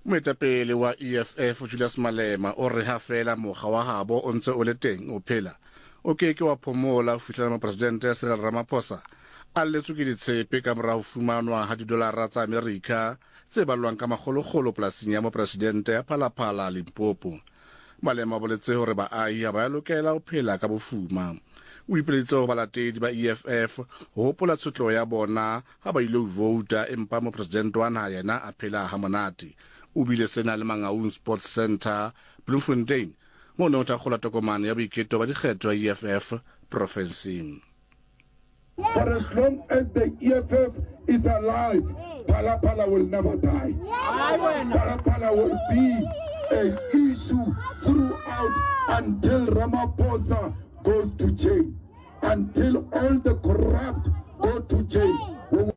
Moetapele wa EFF Julius Malema o re ha fela mokga wa habo o ntse o le teng o phela o keke wa phomola ho fihlela mopresidente Cyril Ramaphosa a letswe ke ditshepe ka mora ho fumanwa ha didolara tsa Amerika tse balwang ka makgolokgolo polasing ya mopresidente ya Phalaphala Limpopo. Malema boletse hore baahi ha ba lokela ho phela ka bofuma. O ipeleditse ho balatedi ba EFF ho hopola tshotlo ya bona ha ba ile ho vouta empa mopresidente wa naha yena a phela ha monate. O bile sena le Mangaung Sports Center Bloemfontein mo ne o thakgola tokomane ya boiketo ba dikgetho ya EFF provinceng. For as long as the EFF is alive, Phalaphala will never die. Phalaphala will be an issue throughout until Ramaphosa goes to jail, until all the corrupt go to jail.